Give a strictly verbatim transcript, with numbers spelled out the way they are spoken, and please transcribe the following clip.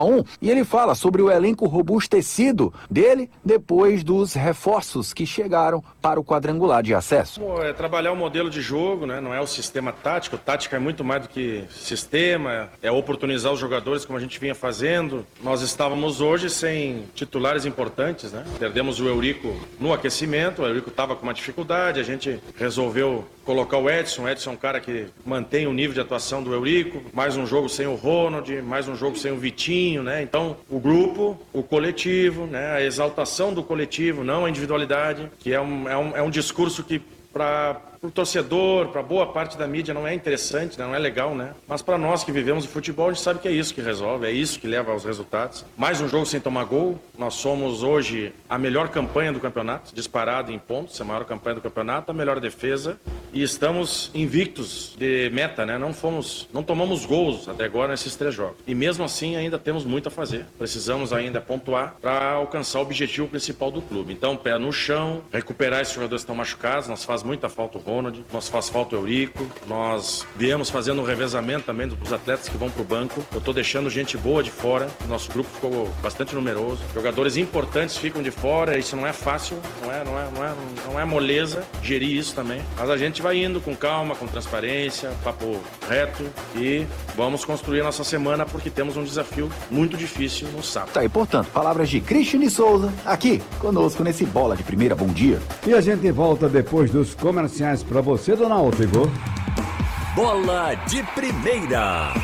um, e ele fala sobre o elenco robustecido dele depois dos reforços que chegaram para o quadrangular de acesso. É trabalhar o modelo de jogo, né? Não é o sistema tático. Tática é muito mais do que sistema, é oportunizar os jogadores como a gente vinha fazendo. Nós estávamos hoje sem titulares importantes, né? Perdemos o Eurico no aquecimento, o Eurico estava com uma dificuldade, a gente resolveu colocar o Edson. O Edson é um cara que mantém o nível de atuação do Eurico, mais um jogo sem o Ronald, mais um jogo sem o Vitinho. Né? Então, o grupo, o coletivo, né? A exaltação do coletivo, não a individualidade, que é um, é um, é um discurso que, para o torcedor, para boa parte da mídia, não é interessante, né? Não é legal, né? Mas para nós que vivemos o futebol, a gente sabe que é isso que resolve, é isso que leva aos resultados. Mais um jogo sem tomar gol. Nós somos hoje a melhor campanha do campeonato, disparado em pontos, a maior campanha do campeonato, a melhor defesa, e estamos invictos de meta, né? Não fomos, não tomamos gols até agora nesses três jogos. E mesmo assim ainda temos muito a fazer. Precisamos ainda pontuar para alcançar o objetivo principal do clube. Então, pé no chão, recuperar esses jogadores que estão machucados. Nos faz muita falta o Ronald, nós faz falta o Eurico, nós viemos fazendo um revezamento também dos atletas que vão para o banco. Eu estou deixando gente boa de fora, nosso grupo ficou bastante numeroso, jogadores importantes ficam de fora, isso não é fácil, não é, não é, não é, não é moleza gerir isso também, mas a gente vai indo com calma, com transparência, papo reto, e vamos construir a nossa semana porque temos um desafio muito difícil no sábado. Tá, e portanto, palavras de Cristiane Souza, aqui conosco nesse Bola de Primeira. Bom dia. E a gente volta depois dos comerciais para você, dona Alta. Bola de Primeira.